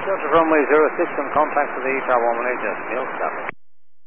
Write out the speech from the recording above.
Delta runway 06 on contact with the Tower 118 Decimal, stop.